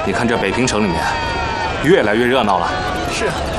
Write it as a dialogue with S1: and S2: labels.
S1: 你看这北平城里面，越来越热闹了。
S2: 是啊。